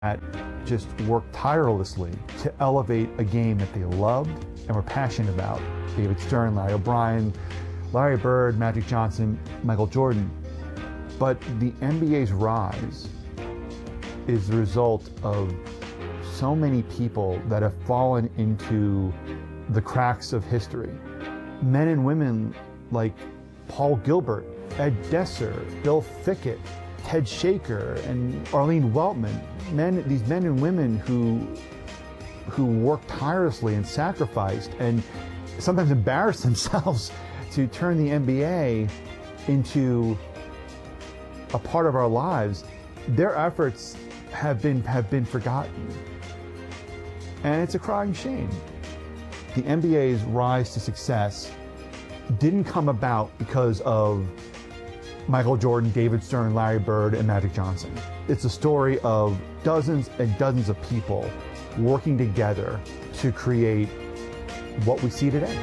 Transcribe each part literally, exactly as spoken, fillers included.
that just worked tirelessly to elevate a game that they loved and were passionate about. David Stern, Larry O'Brien, Larry Bird, Magic Johnson, Michael Jordan. But the N B A's rise is the result of so many people that have fallen into the cracks of history. Men and women like Paul Gilbert, Ed Desser, Bill Fickett, Ted Shaker, and Arlene Weltman. Men, these men and women who, who worked tirelessly and sacrificed and sometimes embarrassed themselves to turn the N B A into a part of our lives. Their efforts have been, have been forgotten. And it's a crying shame. The N B A's rise to success didn't come about because of Michael Jordan, David Stern, Larry Bird, and Magic Johnson. It's a story of dozens and dozens of people working together to create what we see today.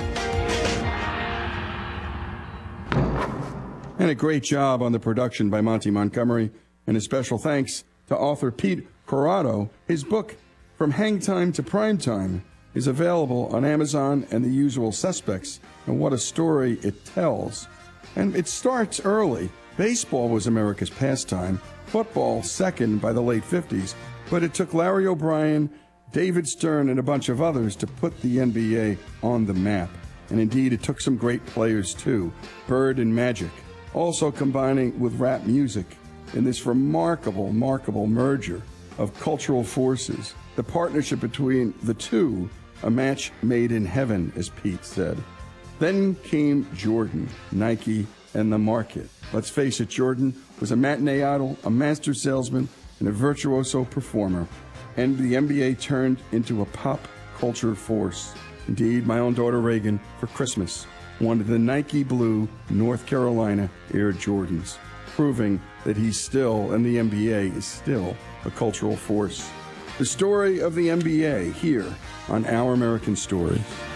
And a great job on the production by Monty Montgomery, and a special thanks to author Pete Corrado. His book, From Hang Time to Prime Time, is available on Amazon and The Usual Suspects, and what a story it tells. And it starts early. Baseball was America's pastime, football second by the late fifties, but it took Larry O'Brien, David Stern, and a bunch of others to put the N B A on the map. And indeed, it took some great players too, Bird and Magic, also combining with rap music in this remarkable, remarkable merger of cultural forces. The partnership between the two, a match made in heaven, as Pete said. Then came Jordan, Nike, and the market. Let's face it, Jordan was a matinee idol, a master salesman, and a virtuoso performer. And the N B A turned into a pop culture force. Indeed, my own daughter Reagan, for Christmas, wanted the Nike Blue North Carolina Air Jordans, proving that he's still, and the N B A is still, a cultural force. The story of the N B A here on Our American Stories.